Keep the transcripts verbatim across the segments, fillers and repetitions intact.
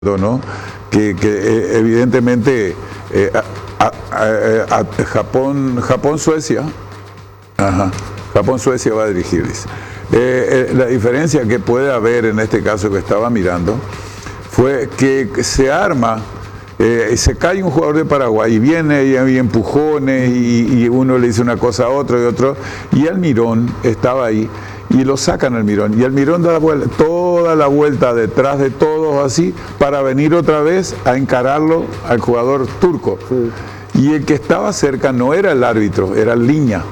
¿no? Que, que eh, evidentemente eh, a, a, a, a Japón, Japón, Suecia, ajá, Japón, Suecia va a dirigir, dice. Eh, eh, la diferencia que puede haber en este caso que estaba mirando fue que se arma, eh, se cae un jugador de Paraguay y viene y hay empujones y, y uno le dice una cosa a otro y otro, y Almirón estaba ahí. Y lo sacan al Mirón, y el Mirón da la vuelta, toda la vuelta detrás de todos así, para venir otra vez a encararlo al jugador turco. Sí. Y el que estaba cerca no era el árbitro, era el Liña.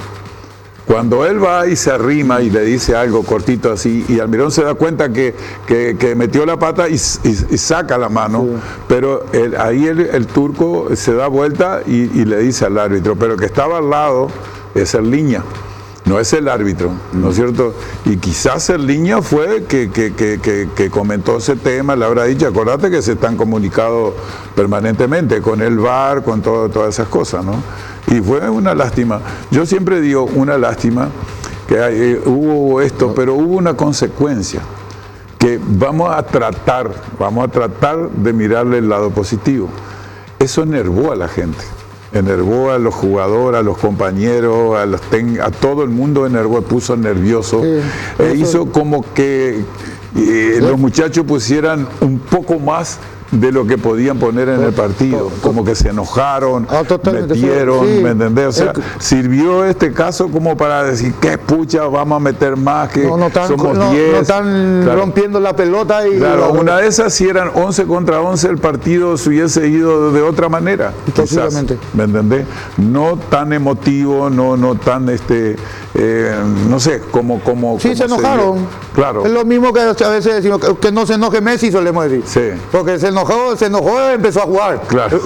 Cuando él va y se arrima y le dice algo cortito así, y Almirón se da cuenta que, que, que metió la pata y, y, y saca la mano, sí. Pero el, ahí el, el turco se da vuelta y, y le dice al árbitro, pero el que estaba al lado es el Liña. No es el árbitro, ¿no es cierto? Y quizás el Liña fue que, que, que, que, que comentó ese tema, le habrá dicho, acordate que se están comunicando permanentemente con el V A R, con todo, todas esas cosas, ¿no? Y fue una lástima. Yo siempre digo una lástima, que hay, eh, hubo esto, pero hubo una consecuencia, que vamos a tratar, vamos a tratar de mirarle el lado positivo. Eso enervó a la gente. Enervó a los jugadores, a los compañeros, a, los ten, a todo el mundo enervó, puso nervioso. Sí, e hizo como que eh, ¿sí? Los muchachos pusieran un poco más de lo que podían poner en el partido, como que se enojaron, ah, metieron, sí. ¿Me entendés? O sea, sirvió este caso como para decir, qué pucha, vamos a meter más, que no, no tan, somos diez. No, no están claro. Rompiendo la pelota. Y claro, la... una de esas, si eran once contra once, el partido se hubiese ido de otra manera, quizás, ¿me entendés? No tan emotivo, no, no tan, este, eh, no sé, como... como sí, como se enojaron. Se claro. Es lo mismo que a veces decimos, que, que no se enoje Messi, solemos decir. Sí. Porque se enojó, se enojó y empezó a jugar. Claro.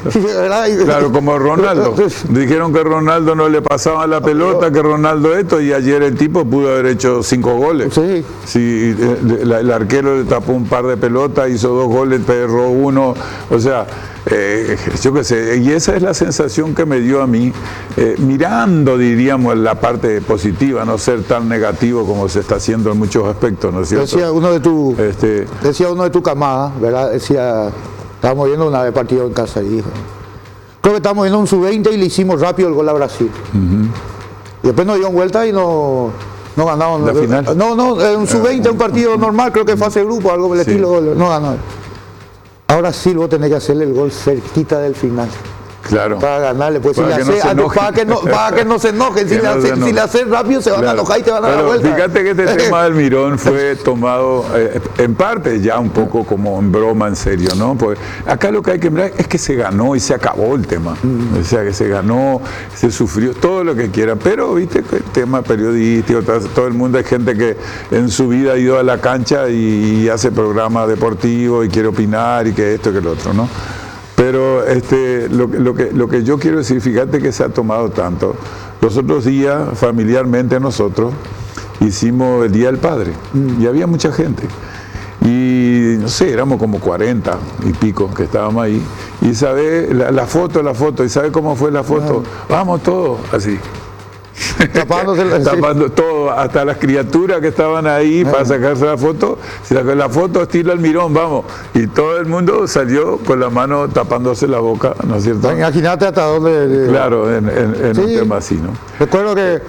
Claro, como Ronaldo. Dijeron que Ronaldo no le pasaba la pelota, que Ronaldo esto, y ayer el tipo pudo haber hecho cinco goles. Sí. Sí, el, el arquero le tapó un par de pelotas, hizo dos goles, perró uno. O sea, eh, yo qué sé, y esa es la sensación que me dio a mí, eh, mirando, diríamos, la parte positiva, no ser tan negativo como se está haciendo en muchos aspectos, ¿no es cierto? Decía uno de tu, este, decía uno de tu camada, ¿verdad? Decía, estábamos viendo una vez partido en casa y dijo, creo que estábamos viendo un sub veinte y le hicimos rápido el gol a Brasil. Uh-huh. Y después nos dieron vuelta y no, no ganamos. ¿La final? No, no, un sub veinte, un partido normal, creo que fase grupo, algo del sí. estilo, no ganó. Ahora sí vos tenés que hacerle el gol cerquita del final. Claro. Para ganarle, pues para, si que, le hace, no para, que, no, para que no se enojen. Si, le hace, si le haces rápido, se van claro. a enojar y te van a dar la vuelta. Fíjate que este tema del Mirón fue tomado, eh, en parte, ya un poco como en broma, en serio, ¿no? Pues acá lo que hay que mirar es que se ganó y se acabó el tema. Mm. O sea, que se ganó, se sufrió, todo lo que quiera. Pero, viste, el tema periodístico, todo el mundo, hay gente que en su vida ha ido a la cancha y, y hace programas deportivos y quiere opinar y que esto, que lo otro, ¿no? Pero este, lo, lo, que, lo que yo quiero decir, fíjate que se ha tomado tanto. Los otros días, familiarmente nosotros, hicimos el Día del Padre y había mucha gente. Y no sé, éramos como cuarenta y pico que estábamos ahí. Y sabe, la, la foto, la foto, ¿y sabe cómo fue la foto? Vamos todos, así. Tapándose la, tapando sí. todo, hasta las criaturas que estaban ahí ah. para sacarse la foto, se sacó la foto estilo Almirón, vamos, y todo el mundo salió con la mano tapándose la boca, ¿no es cierto? Imagínate hasta dónde... De... Claro, en, en, en sí. un tema así, ¿no? Recuerdo que,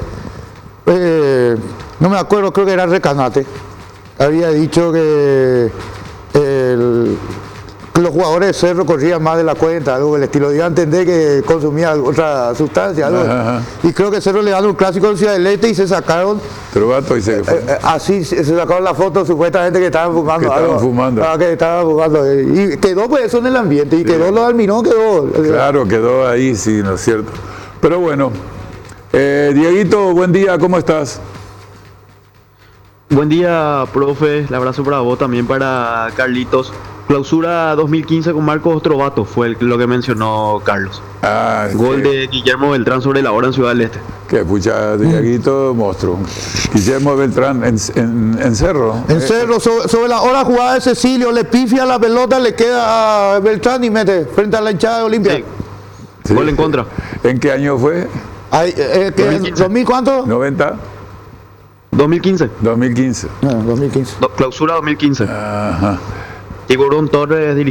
eh, no me acuerdo, creo que era Recanate, había dicho que el... los jugadores de Cerro corrían más de la cuenta, algo del estilo. Yo entendí que consumía otra sustancia, algo. Ajá, ajá. Y creo que Cerro le ganó un clásico en Ciudad del Este y se sacaron. Trovato y se eh, eh, así se sacaron la foto supuestamente que estaban fumando. Que estaban algo, fumando. Ah, que estaban fumando. Y quedó pues eso en el ambiente. Y sí. Quedó lo de Almirón, quedó. Claro, quedó ahí, sí, ¿no es cierto? Pero bueno, eh, Dieguito, buen día, ¿cómo estás? Buen día, profe. El abrazo para vos, también para Carlitos. Clausura dos mil quince con Marcos Trovato fue el, lo que mencionó Carlos. Ah, Gol que, de Guillermo Beltrán sobre la hora en Ciudad del Este. Que pucha, Dieguito, mm. monstruo. Guillermo Beltrán en, en, en Cerro. En eh, Cerro, sobre, sobre la hora jugada de Cecilio, le pifia la pelota, le queda a Beltrán y mete frente a la hinchada de Olimpia. Sí. Sí. Gol en contra. ¿En qué año fue? Ay, eh, ¿qué, ¿dos mil cuánto? noventa. dos mil quince. dos mil quince. Ah, dos mil quince. Do, clausura dos mil quince. Ajá. Tiburón Torres